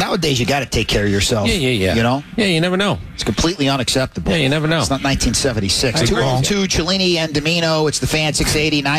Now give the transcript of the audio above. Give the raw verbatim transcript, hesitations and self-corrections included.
nowadays you got to take care of yourself. Yeah, yeah, yeah. You know? Yeah, you never know. It's completely unacceptable. Yeah, you never know. It's not nineteen seventy-six. I agree. two oh two, Cellini and Domino. It's the Fan six eighty.